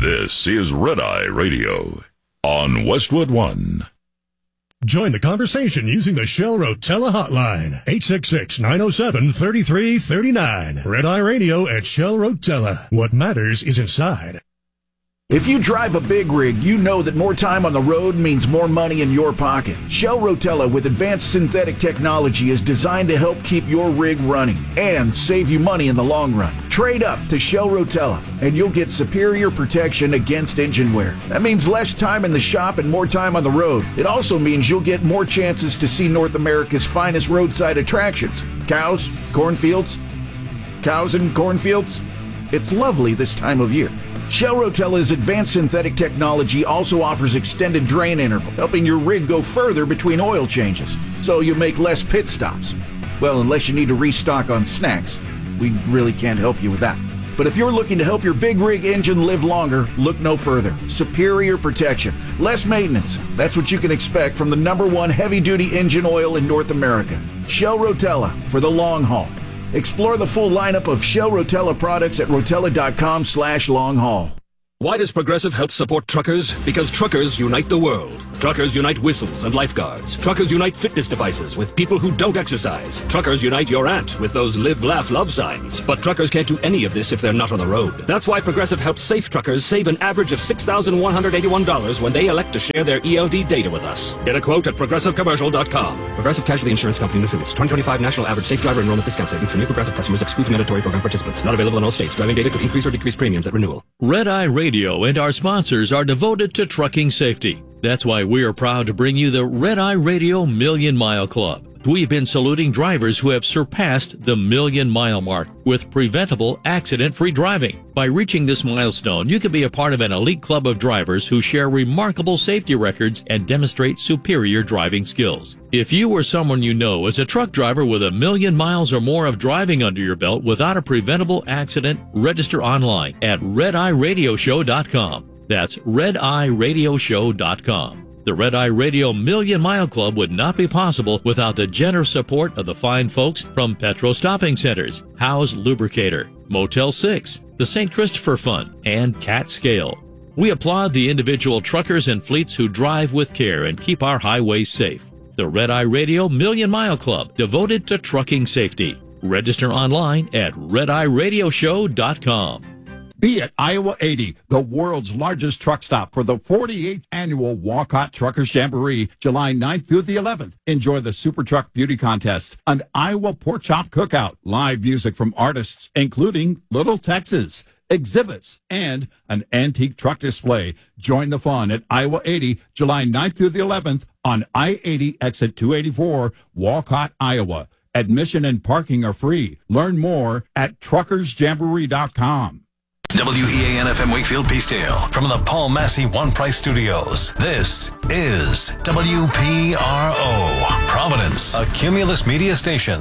This is Red Eye Radio on Westwood One. Join the conversation using the Shell Rotella hotline, 866-907-3339. Red Eye Radio at Shell Rotella. What matters is inside. If you drive a big rig, you know that more time on the road means more money in your pocket. Shell Rotella with advanced synthetic technology is designed to help keep your rig running and save you money in the long run. Trade up to Shell Rotella and you'll get superior protection against engine wear. That means less time in the shop and more time on the road. It also means you'll get more chances to see North America's finest roadside attractions. Cows, cornfields. Cows and cornfields. It's lovely this time of year. Shell Rotella's advanced synthetic technology also offers extended drain interval, helping your rig go further between oil changes, so you make less pit stops. Well, unless you need to restock on snacks. We really can't help you with that. But if you're looking to help your big rig engine live longer, look no further. Superior protection, less maintenance. That's what you can expect from the #1 heavy-duty engine oil in North America. Shell Rotella for the long haul. Explore the full lineup of Shell Rotella products at rotella.com/long-haul. Why does Progressive help support truckers? Because truckers unite the world. Truckers unite whistles and lifeguards. Truckers unite fitness devices with people who don't exercise. Truckers unite your aunt with those live, laugh, love signs. But truckers can't do any of this if they're not on the road. That's why Progressive helps safe truckers save an average of $6,181 when they elect to share their ELD data with us. Get a quote at progressivecommercial.com. Progressive Casualty Insurance Company and affiliates. 2025 National Average Safe Driver Enrollment Discount Savings for new Progressive customers excludes mandatory program participants. Not available in all states. Driving data could increase or decrease premiums at renewal. Red Eye Radio and our sponsors are devoted to trucking safety. That's why we are proud to bring you the Red Eye Radio Million Mile Club. We've been saluting drivers who have surpassed the million-mile mark with preventable, accident-free driving. By reaching this milestone, you can be a part of an elite club of drivers who share remarkable safety records and demonstrate superior driving skills. If you or someone you know is a truck driver with 1 million miles or more of driving under your belt without a preventable accident, register online at RedEyeRadioShow.com. That's RedEyeRadioShow.com. The Red Eye Radio Million Mile Club would not be possible without the generous support of the fine folks from Petro Stopping Centers, Howe's Lubricator, Motel 6, the St. Christopher Fund, and Cat Scale. We applaud the individual truckers and fleets who drive with care and keep our highways safe. The Red Eye Radio Million Mile Club, devoted to trucking safety. Register online at RedEyeRadioShow.com. Be at Iowa 80, the world's largest truck stop for the 48th annual Walcott Truckers Jamboree, July 9th through the 11th. Enjoy the Super Truck Beauty Contest, an Iowa Pork Chop Cookout, live music from artists, including Little Texas, exhibits, and an antique truck display. Join the fun at Iowa 80, July 9th through the 11th on I-80 exit 284, Walcott, Iowa. Admission and parking are free. Learn more at truckersjamboree.com. WEAN-FM Wakefield Peacedale from the Paul Massey One Price Studios. This is WPRO, Providence, a Cumulus media station.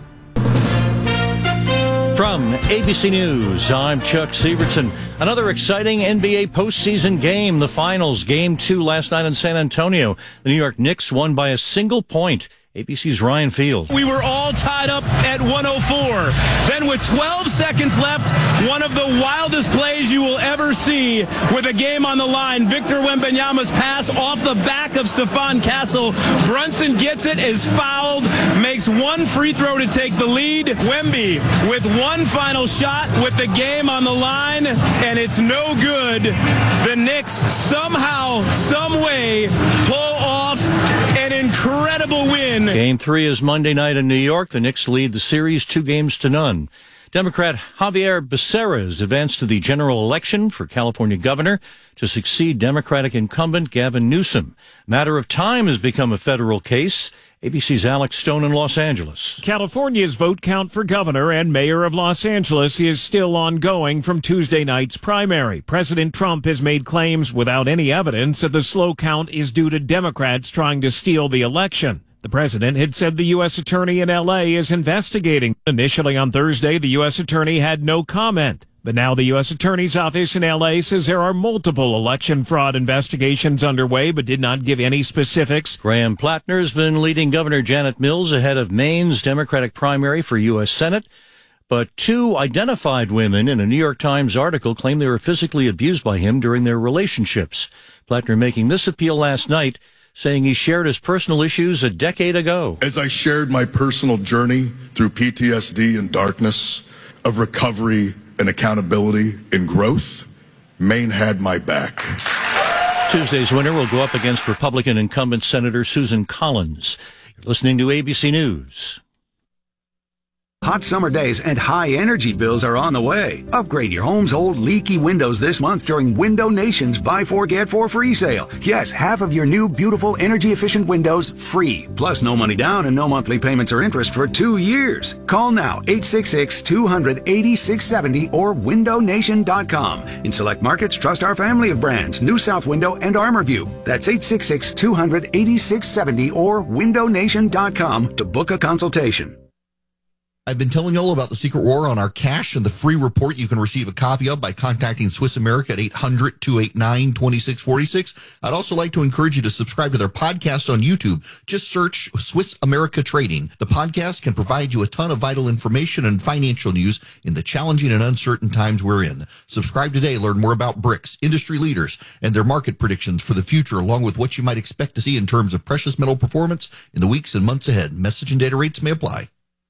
From ABC News, I'm Chuck Sievertson. Another exciting NBA postseason game, the finals, Game 2 last night in San Antonio. The New York Knicks won by a single point. ABC's Ryan Field. We were all tied up at 104. Then with 12 seconds left, one of the wildest plays you will ever see with a game on the line. Victor Wembanyama's pass off the back of Stephon Castle. Brunson gets it, is fouled, makes one free throw to take the lead. Wemby with one final shot with the game on the line, and it's no good. The Knicks somehow, some way, pull off an incredible win. Game 3 is Monday night in New York. The Knicks lead the series 2-0. Democrat Javier Becerra is advanced to the general election for California governor to succeed Democratic incumbent Gavin Newsom. Matter of time has become a federal case. ABC's Alex Stone in Los Angeles. California's vote count for governor and mayor of Los Angeles is still ongoing from Tuesday night's primary. President Trump has made claims without any evidence that the slow count is due to Democrats trying to steal the election. The president had said the U.S. attorney in L.A. is investigating. Initially on Thursday, the U.S. attorney had no comment. But now the U.S. Attorney's Office in L.A. says there are multiple election fraud investigations underway, but did not give any specifics. Graham Plattner's been leading Governor Janet Mills ahead of Maine's Democratic primary for U.S. Senate. But 2 identified women in a New York Times article claim they were physically abused by him during their relationships. Plattner making this appeal last night, saying he shared his personal issues a decade ago. As I shared my personal journey through PTSD and darkness, of recovery and accountability and growth, Maine had my back. Tuesday's winner will go up against Republican incumbent Senator Susan Collins. You're listening to ABC News. Hot summer days and high energy bills are on the way. Upgrade your home's old leaky windows this month during Window Nation's Buy 4 Get 4 free sale. Yes, half of your new beautiful energy efficient windows free. Plus no money down and no monthly payments or interest for 2 years. Call now 866-200-8670 or windownation.com. In select markets, trust our family of brands, New South Window and ArmorView. That's 866-200-8670 or windownation.com to book a consultation. I've been telling you all about the Secret War on our cash and the free report you can receive a copy of by contacting Swiss America at 800-289-2646. I'd also like to encourage you to subscribe to their podcast on YouTube. Just search Swiss America Trading. The podcast can provide you a ton of vital information and financial news in the challenging and uncertain times we're in. Subscribe today. Learn more about BRICS, industry leaders, and their market predictions for the future, along with what you might expect to see in terms of precious metal performance in the weeks and months ahead. Message and data rates may apply.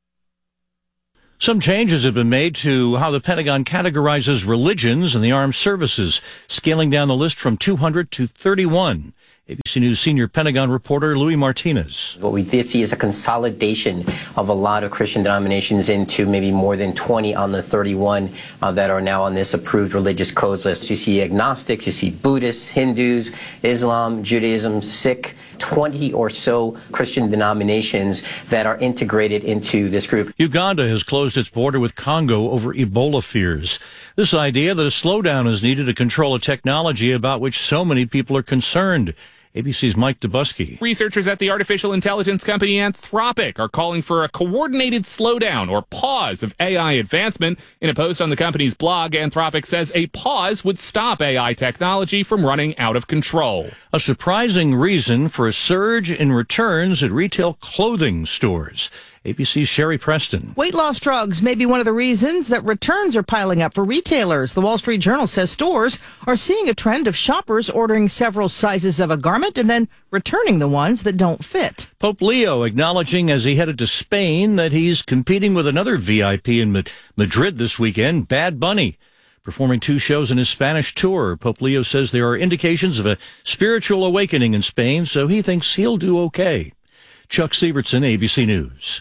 Some changes have been made to how the Pentagon categorizes religions in the armed services, scaling down the list from 200 to 31. ABC News senior Pentagon reporter Louis Martinez. What we did see is a consolidation of a lot of Christian denominations into maybe more than 20 on the 31 that are now on this approved religious codes list. You see agnostics, you see Buddhists, Hindus, Islam, Judaism, Sikh, 20 or so Christian denominations that are integrated into this group. Uganda has closed its border with Congo over Ebola fears. This idea that a slowdown is needed to control a technology about which so many people are concerned. ABC's Mike Dubusky. Researchers at the artificial intelligence company Anthropic are calling for a coordinated slowdown or pause of AI advancement. In a post on the company's blog, Anthropic says a pause would stop AI technology from running out of control. A surprising reason for a surge in returns at retail clothing stores. ABC's Sherry Preston. Weight loss drugs may be one of the reasons that returns are piling up for retailers. The Wall Street Journal says stores are seeing a trend of shoppers ordering several sizes of a garment and then returning the ones that don't fit. Pope Leo acknowledging as he headed to Spain that he's competing with another VIP in Madrid this weekend, Bad Bunny. Performing 2 shows in his Spanish tour, Pope Leo says there are indications of a spiritual awakening in Spain, so he thinks he'll do okay. Chuck Sievertson, ABC News.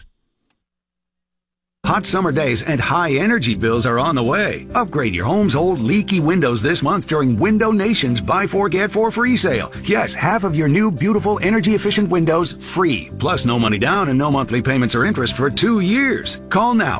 Hot summer days and high energy bills are on the way. Upgrade your home's old leaky windows this month during Window Nation's Buy 4 Get 4 free sale. Yes, half of your new beautiful energy efficient windows free. Plus no money down and no monthly payments or interest for 2 years. Call now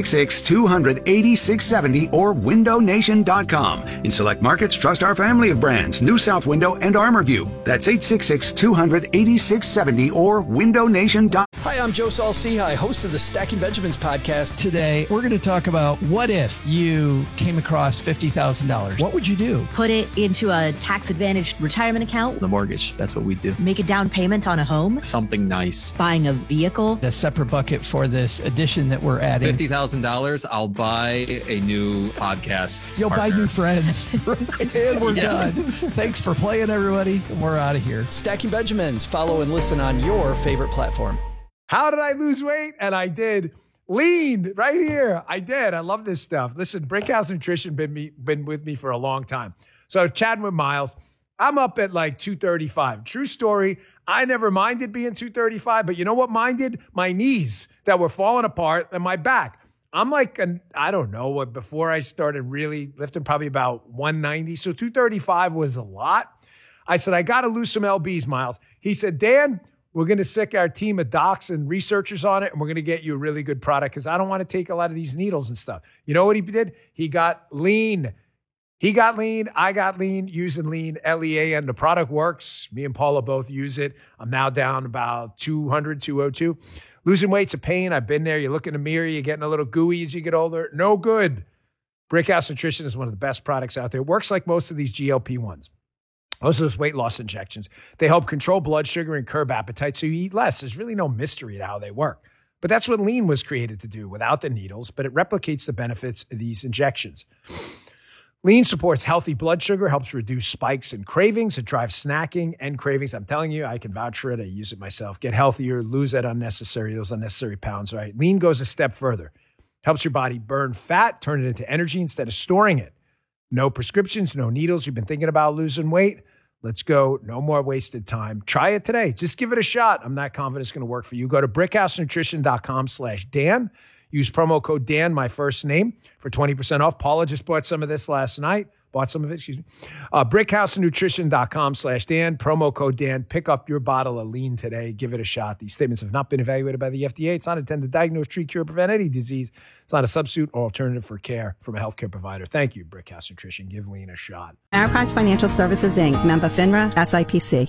866-200-8670 or windownation.com. In select markets, trust our family of brands, New South Window and ArmorView. That's 866-200-8670 or windownation.com. Hi, I'm Joe Saul-Sehy, host of the Stacking Benjamins podcast. Today, we're going to talk about what if you came across $50,000? What would you do? Put it into a tax-advantaged retirement account. The mortgage, that's what we do. Make a down payment on a home. Something nice. Buying a vehicle. A separate bucket for this addition that we're adding. $50,000, I'll buy a new podcast. You'll partner. buy new friends. And we're done. Thanks for playing, everybody. We're out of here. Stacking Benjamins. Follow and listen on your favorite platform. How did I lose weight? And I did. Lean right here. I did. I love this stuff. Listen, Brickhouse Nutrition been with me for a long time. So chatting with Miles, I'm up at like 235. True story. I never minded being 235, but you know what minded? My knees that were falling apart and my back. I'm like, I don't know what, before I started really lifting, probably about 190. So 235 was a lot. I said, I got to lose some LBs, Miles. He said, Dan, we're going to sick our team of docs and researchers on it, and we're going to get you a really good product because I don't want to take a lot of these needles and stuff. You know what he did? He got lean. He got lean. I got lean using lean, LEAN. The product works. Me and Paula both use it. I'm now down about 200, 202. Losing weight's a pain. I've been there. You look in the mirror. You're getting a little gooey as you get older. No good. Brickhouse Nutrition is one of the best products out there. It works like most of these GLP-1s. Most of those weight loss injections. They help control blood sugar and curb appetite so you eat less. There's really no mystery to how they work. But that's what lean was created to do without the needles, but it replicates the benefits of these injections. Lean supports healthy blood sugar, helps reduce spikes and cravings. It drives snacking and cravings. I'm telling you, I can vouch for it. I use it myself. Get healthier, lose those unnecessary pounds, right? Lean goes a step further. Helps your body burn fat, turn it into energy instead of storing it. No prescriptions, no needles. You've been thinking about losing weight? Let's go. No more wasted time. Try it today. Just give it a shot. I'm not confident it's going to work for you. Go to brickhousenutrition.com/Dan. Use promo code Dan, my first name, for 20% off. Paula just bought some of this last night. brickhousenutrition.com/Dan, promo code Dan. Pick up your bottle of lean today. Give it a shot. These statements have not been evaluated by the FDA. It's not intended to diagnose, treat, cure, or prevent any disease. It's not a substitute or alternative for care from a healthcare provider. Thank you, Brickhouse Nutrition. Give lean a shot. Enterprise Financial Services, Inc., member FINRA, SIPC.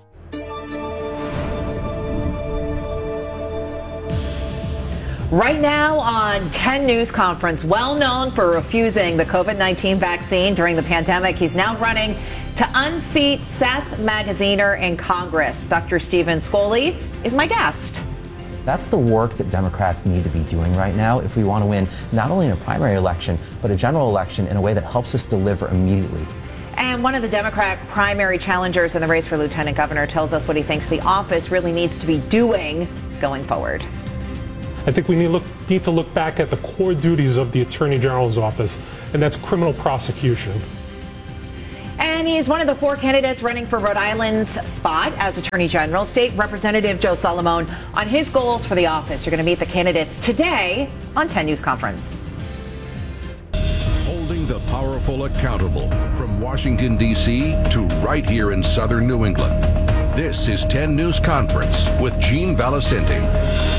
Right now on 10 News Conference, well known for refusing the COVID-19 vaccine during the pandemic, he's now running to unseat Seth Magaziner in Congress. Dr. Stephen Scolli is my guest. That's the work that Democrats need to be doing right now if we want to win not only in a primary election, but a general election in a way that helps us deliver immediately. And one of the Democrat primary challengers in the race for lieutenant governor tells us what he thinks the office really needs to be doing going forward. I think we need to look back at the core duties of the Attorney General's office, and that's criminal prosecution. And he's one of the 4 candidates running for Rhode Island's spot as Attorney General. State Representative Joe Solomon on his goals for the office. You're going to meet the candidates today on 10 News Conference. Holding the powerful accountable from Washington, D.C. to right here in southern New England. This is 10 News Conference with Gene Valicenti.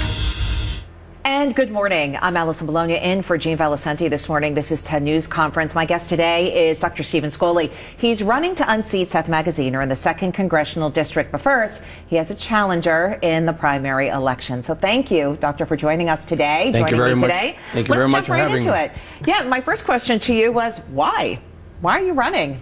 And good morning. I'm Allison Bologna in for Gene Valicenti this morning. This is 10 News Conference. My guest today is Dr. Stephen Scolli. He's running to unseat Seth Magaziner in the 2nd Congressional District. But first, he has a challenger in the primary election. So thank you, Doctor, for joining us today. Thank you very much. Thank you very much for having me. Let's jump right into it. Yeah, my first question to you was why? Why are you running?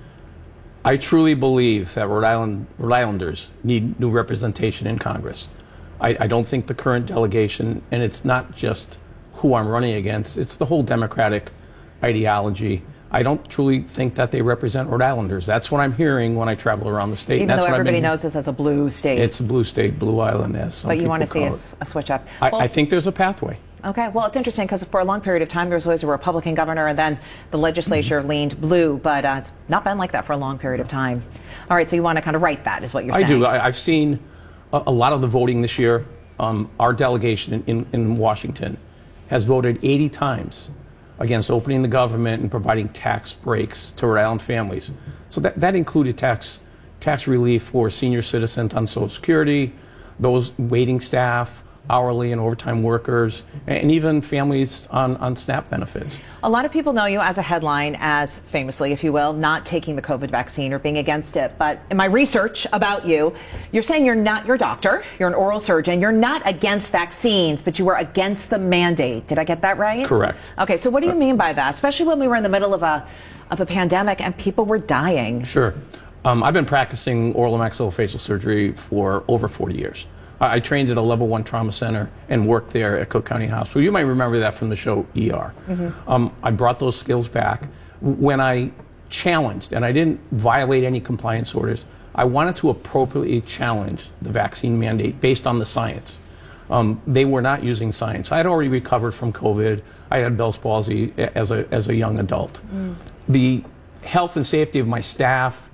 I truly believe that Rhode Islanders need new representation in Congress. I don't think the current delegation, and it's not just who I'm running against, it's the whole Democratic ideology. I don't truly think that they represent Rhode Islanders. That's what I'm hearing when I travel around the state. Even though everybody knows this as a blue state. It's a blue state, blue island, as some people call it. But you want to see a switch up. I think there's a pathway. Okay, well, it's interesting because for a long period of time, there was always a Republican governor, and then the legislature leaned blue, but it's not been like that for a long period of time. All right, so you want to kind of write that, is what you're saying. I do. I've seen a lot of the voting this year. Our delegation in Washington has voted 80 times against opening the government and providing tax breaks to Rhode Island families. So that included tax relief for senior citizens on Social Security, those waiting staff, hourly and overtime workers, and even families on SNAP benefits. A lot of people know you as a headline, as famously, if you will, not taking the COVID vaccine or being against it. But in my research about you, you're saying you're not your doctor, you're an oral surgeon, you're not against vaccines, but you were against the mandate. Did I get that right? Correct. Okay, so what do you mean by that? Especially when we were in the middle of a pandemic and people were dying. Sure. I've been practicing oral and maxillofacial surgery for over 40 years. I trained at a level 1 trauma center and worked there at Cook County Hospital. You might remember that from the show ER. Mm-hmm. I brought those skills back. When I challenged, and I didn't violate any compliance orders, I wanted to appropriately challenge the vaccine mandate based on the science. They were not using science. I had already recovered from COVID. I had Bell's palsy as a young adult. The health and safety of my staff,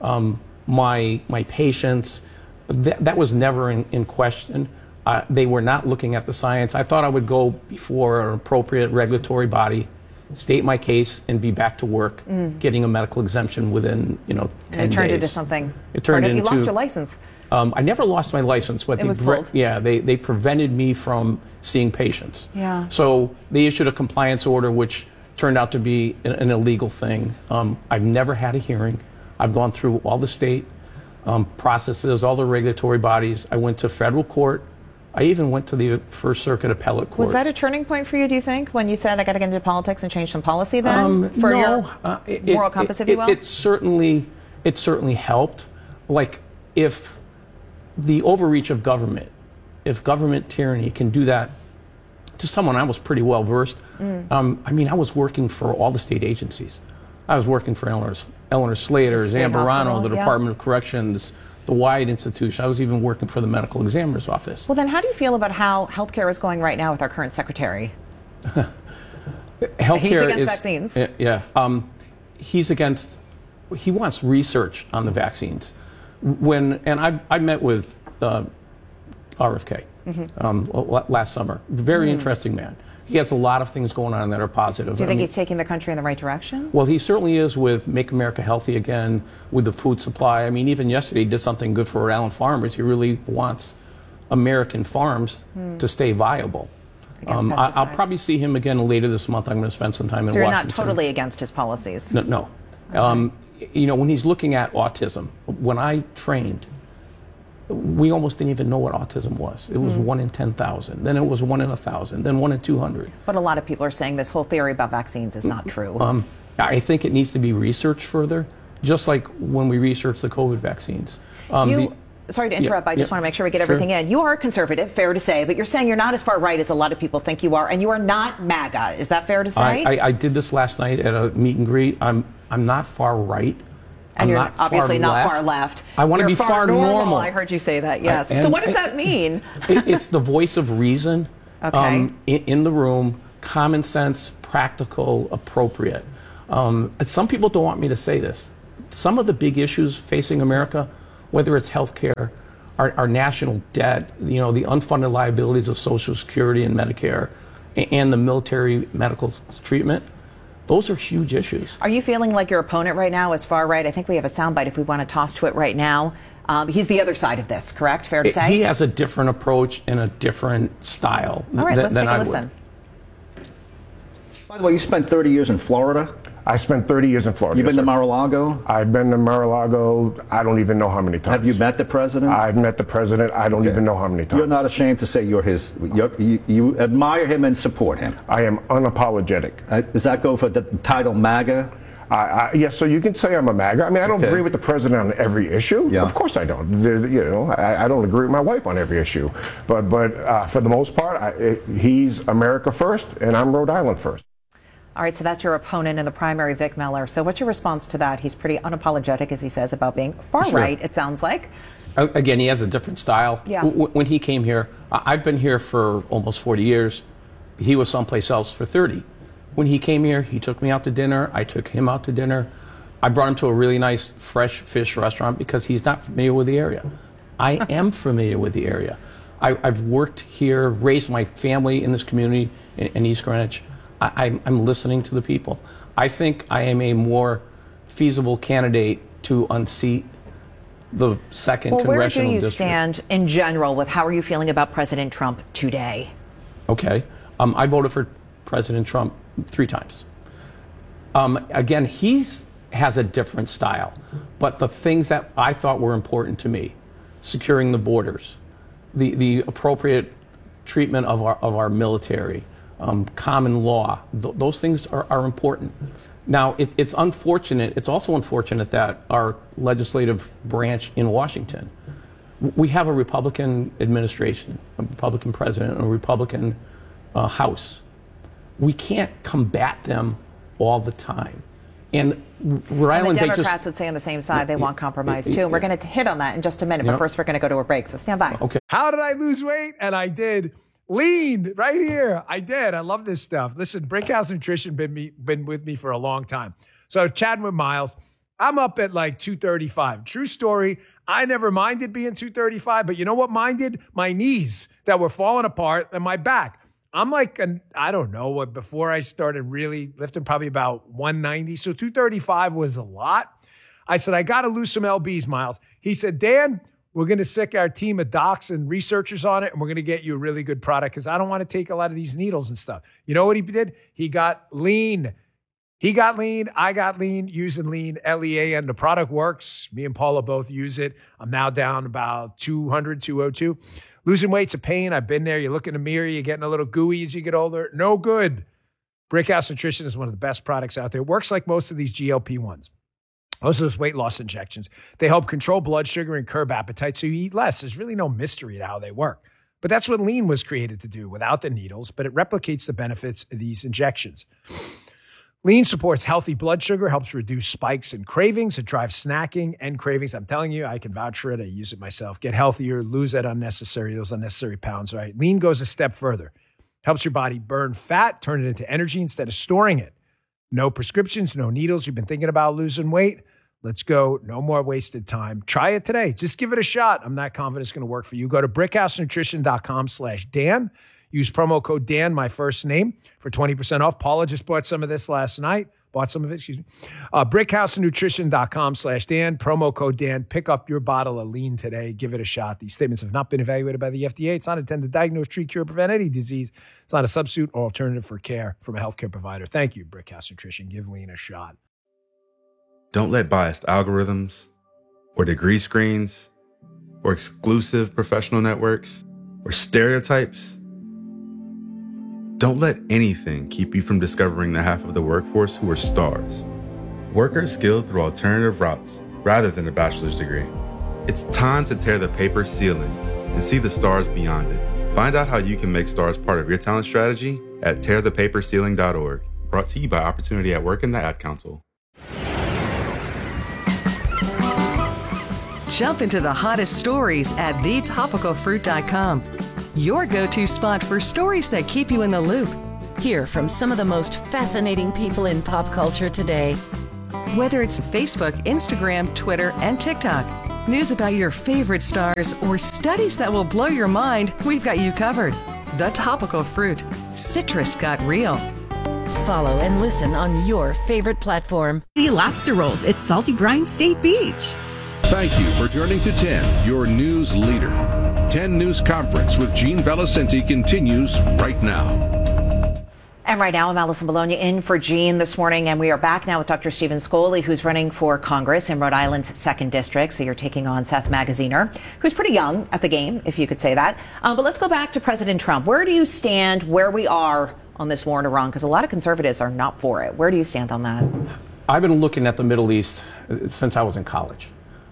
my patients, that was never in question. They were not looking at the science. I thought I would go before an appropriate regulatory body, state my case, and be back to work, getting a medical exemption within 10 days. It turned into something. It turned into. You lost your license. I never lost my license, but they prevented me from seeing patients. Yeah. So they issued a compliance order, which turned out to be an illegal thing. I've never had a hearing. I've gone through all the state processes, all the regulatory bodies. I went to federal court. I even went to the First Circuit Appellate Court. Was that a turning point for you, do you think, when you said I got to get into politics and change some policy then? For your moral compass, if you will? It certainly helped. Like, if the overreach of government if government tyranny can do that to someone I was pretty well versed. I mean, I was working for all the state agencies. I was working for Eleanor Slater, Zambrano, the Department of Corrections, the Wyatt Institution. I was even working for the medical examiner's office. Well, then how do you feel about how healthcare is going right now with our current secretary? Healthcare He's against is, vaccines. He wants research on the vaccines. I met with RFK last summer. Very interesting man. He has a lot of things going on that are positive. Do you think he's taking the country in the right direction? Well, he certainly is with Make America Healthy Again, with the food supply. I mean, even yesterday he did something good for Rhode Island farmers. He really wants American farms to stay viable. I'll probably see him again later this month. I'm going to spend some time in Washington. So you're not totally against his policies? No. You know, when he's looking at autism, when I trained, we almost didn't even know what autism was. It was 1 in 10,000. Then it was 1 in 1,000. Then 1 in 200. But a lot of people are saying this whole theory about vaccines is not true. I think it needs to be researched further, just like when we research the COVID vaccines. Sorry to interrupt, but I just want to make sure we get everything in. You are a conservative, fair to say, but you're saying you're not as far right as a lot of people think you are, and you are not MAGA. Is that fair to say? I did this last night at a meet and greet. I'm not far right. And you're obviously not far left. I want to be far normal. I heard you say that, yes. So what does that mean? It's the voice of reason in the room, common sense, practical, appropriate. Some people don't want me to say this. Some of the big issues facing America, whether it's health care, our national debt, you know, the unfunded liabilities of Social Security and Medicare, and the military medical treatment, those are huge issues. Are you feeling like your opponent right now is far right? I think we have a soundbite if we want to toss to it right now. He's the other side of this, correct? Fair to say? He has a different approach and a different style All right, let's than take a I listen. would. By the way, you spent 30 years in Florida. I spent 30 years in Florida. You've been to Mar-a-Lago? I've been to Mar-a-Lago, I don't even know how many times. Have you met the president? I've met the president, I don't even know how many times. You're not ashamed to say you admire him and support him? I am unapologetic. Does that go for the title MAGA? Yes, so you can say I'm a MAGA. I mean, I don't agree with the president on every issue. Yeah. Of course I don't. I don't agree with my wife on every issue. But for the most part, he's America first, and I'm Rhode Island first. All right, so that's your opponent in the primary, Vic Miller. So what's your response to that? He's pretty unapologetic, as he says, about being far right, it sounds like. Again, he has a different style. Yeah. When he came here, I've been here for almost 40 years. He was someplace else for 30. When he came here, he took me out to dinner. I took him out to dinner. I brought him to a really nice fresh fish restaurant because he's not familiar with the area. I am familiar with the area. I've worked here, raised my family in this community in East Greenwich. I'm listening to the people. I think I am a more feasible candidate to unseat the second congressional district. Where do you stand in general with how are you feeling about President Trump today? Okay. I voted for President Trump 3 times. Again, he has a different style. But the things that I thought were important to me, securing the borders, the appropriate treatment of our military, common law, those things are important. Now, it's unfortunate. It's also unfortunate that our legislative branch in Washington, we have a Republican administration, a Republican president, a Republican House. We can't combat them all the time. And Rhode Island, the Democrats would say on the same side they want compromise too. And we're going to hit on that in just a minute. But first, we're going to go to a break. So stand by. Okay. How did I lose weight? And I did. Lean right here. I did. I love this stuff. Listen, Brinkhouse Nutrition been with me for a long time. So chatting with Miles, I'm up at like 235. True story. I never minded being 235, but you know what minded? My knees that were falling apart and my back. I'm like, I don't know what, before I started really lifting, probably about 190. So 235 was a lot. I said, I got to lose some LBs, Miles. He said, Dan, we're going to sick our team of docs and researchers on it, and we're going to get you a really good product because I don't want to take a lot of these needles and stuff. You know what he did? He got lean. He got lean. I got lean using lean, L-E-A-N. The product works. Me and Paula both use it. I'm now down about 200, 202. Losing weight's a pain. I've been there. You look in the mirror, you're getting a little gooey as you get older. No good. Brickhouse Nutrition is one of the best products out there. It works like most of these GLP-1s. Most of those weight loss injections. They help control blood sugar and curb appetite so you eat less. There's really no mystery to how they work. But that's what lean was created to do without the needles, but it replicates the benefits of these injections. Lean supports healthy blood sugar, helps reduce spikes and cravings. It drives snacking and cravings. I'm telling you, I can vouch for it. I use it myself. Get healthier, lose those unnecessary pounds, right? Lean goes a step further. Helps your body burn fat, turn it into energy instead of storing it. No prescriptions, no needles. You've been thinking about losing weight? Let's go. No more wasted time. Try it today. Just give it a shot. I'm not confident it's going to work for you. Go to brickhousenutrition.com/Dan. Use promo code Dan, my first name, for 20% off. Paula just bought some of this last night. brickhousenutrition.com/Dan. Promo code Dan. Pick up your bottle of lean today. Give it a shot. These statements have not been evaluated by the FDA. It's not intended to diagnose, treat, cure, or prevent any disease. It's not a substitute or alternative for care from a healthcare provider. Thank you, Brickhouse Nutrition. Give lean a shot. Don't let biased algorithms or degree screens or exclusive professional networks or stereotypes. Don't let anything keep you from discovering the half of the workforce who are stars. Workers skilled through alternative routes rather than a bachelor's degree. It's time to tear the paper ceiling and see the stars beyond it. Find out how you can make stars part of your talent strategy at tearthepaperceiling.org. Brought to you by Opportunity at Work and the Ad Council. Jump into the hottest stories at thetopicalfruit.com. Your go-to spot for stories that keep you in the loop. Hear from some of the most fascinating people in pop culture today. Whether it's Facebook, Instagram, Twitter, and TikTok, news about your favorite stars, or studies that will blow your mind, we've got you covered. The Topical Fruit. Citrus got real. Follow and listen on your favorite platform. The lobster rolls at Salty Brine State Beach. Thank you for turning to 10, your news leader. 10 News Conference with Gene Valicenti continues right now. And right now, I'm Allison Bologna in for Gene this morning, and we are back now with Dr. Stephen Scoley, who's running for Congress in Rhode Island's 2nd District. So you're taking on Seth Magaziner, who's pretty young at the game, if you could say that. But let's go back to President Trump. Where do you stand where we are on this war in Iran? Because a lot of conservatives are not for it. Where do you stand on that? I've been looking at the Middle East since I was in college.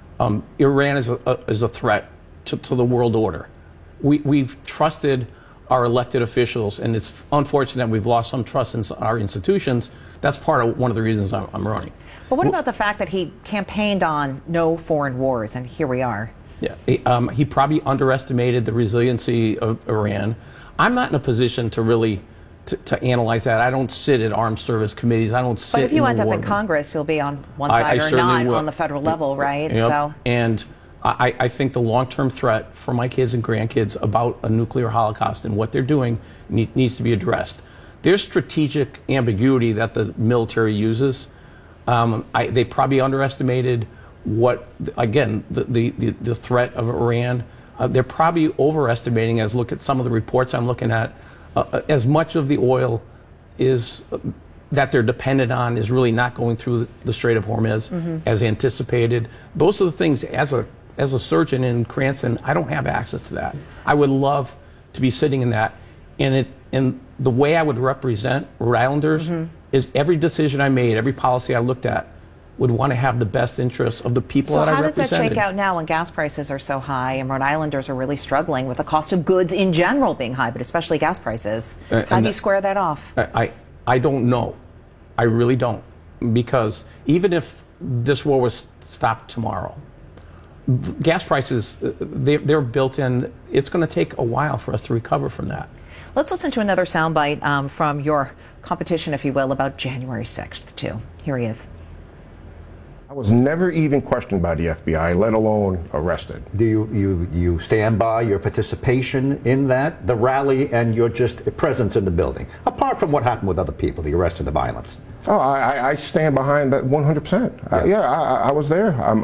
Iran is a threat to the world order. We've trusted our elected officials, and it's unfortunate we've lost some trust in our institutions. That's one of the reasons I'm running. But what about the fact that he campaigned on no foreign wars, and here we are? Yeah, he probably underestimated the resiliency of Iran. I'm not in a position to really to analyze that. I don't sit at armed service committees. I don't sit. But if you end up in room. Congress, you'll be on one side or not on the federal level, right? Yep. So. And I think the long-term threat for my kids and grandkids about a nuclear holocaust and what they're doing needs to be addressed. There's strategic ambiguity that the military uses. They probably underestimated what, again, the threat of Iran. They're probably overestimating, as look at some of the reports I'm looking at, as much of the oil is that they're dependent on is really not going through the Strait of Hormuz as anticipated. Those are the things, as a surgeon in Cranston, I don't have access to that. I would love to be sitting in that. And the way I would represent Rhode Islanders is every decision I made, every policy I looked at, would want to have the best interests of the people that I represented. So how does that shake out now when gas prices are so high and Rhode Islanders are really struggling with the cost of goods in general being high, but especially gas prices? How do you square that off? I don't know. I really don't. Because even if this war was stopped tomorrow, gas prices, they're built in. It's going to take a while for us to recover from that. Let's listen to another soundbite from your competition, if you will, about January 6th, too. Here he is. I was never even questioned by the FBI, let alone arrested. Do you stand by your participation in that, the rally, and your just presence in the building, apart from what happened with other people, the arrest and the violence? Oh, I stand behind that 100%. Yeah, I was there. I'm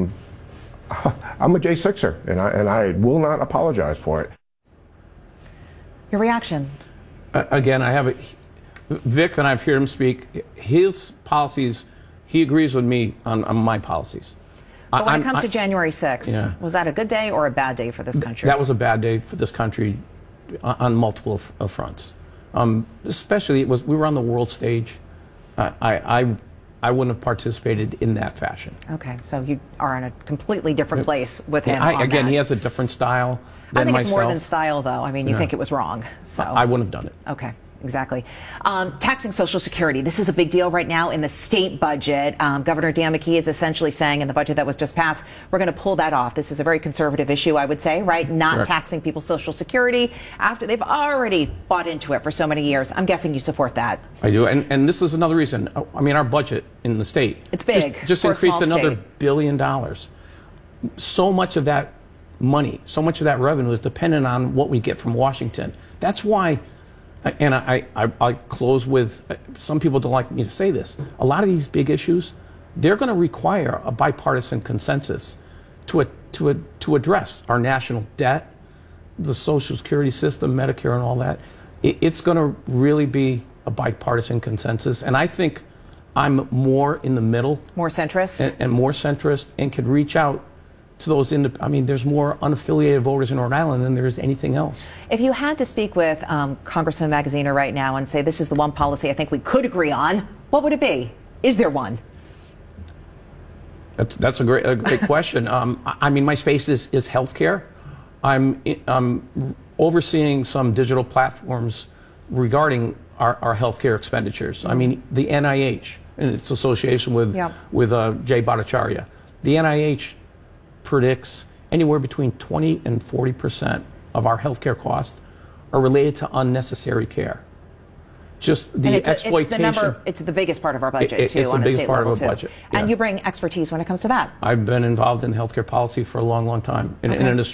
a J6er, and I will not apologize for it. Your reaction? Again, Vic, and I've heard him speak. His policies. He agrees with me on my policies. But when it comes to January 6th, was that a good day or a bad day for this country? That was a bad day for this country on multiple fronts. Especially, we were on the world stage. I I wouldn't have participated in that fashion. Okay, so you are in a completely different place with him. Again, he has a different style than I think myself. it's more than style, though. I mean, you think it was wrong. So I wouldn't have done it. Okay. Exactly. Taxing Social Security. This is a big deal right now in the state budget. Governor Dan McKee is essentially saying in the budget that was just passed, we're going to pull that off. This is a very conservative issue, I would say, right? Not Correct. taxing people's Social Security after they've already bought into it for so many years. I'm guessing you support that. I do. And this is another reason. I mean, our budget in the state. It's big. Just for a increased small another state. $1 billion. So much of that money, so much of that revenue is dependent on what we get from Washington. That's why. And I close with, some people don't like me to say this, a lot of these big issues, they're going to require a bipartisan consensus to address our national debt, the Social Security system, Medicare and all that. It's going to really be a bipartisan consensus. And I think I'm more in the middle. More centrist? And more centrist, and could reach out to those, there's more unaffiliated voters in Rhode Island than there is anything else. If you had to speak with Congressman Magaziner right now and say this is the one policy I think we could agree on, what would it be? Is there one? That's a great question. I mean, my space is healthcare. I'm overseeing some digital platforms regarding our healthcare expenditures. I mean, the NIH and its association with Jay Bhattacharya. The NIH predicts anywhere between 20 and 40% of our healthcare costs are related to unnecessary care. Just the exploitation. It's the biggest part of our budget, too, on a state level, too. Budget. And you bring expertise when it comes to that. I've been involved in healthcare policy for a long, long time in an industry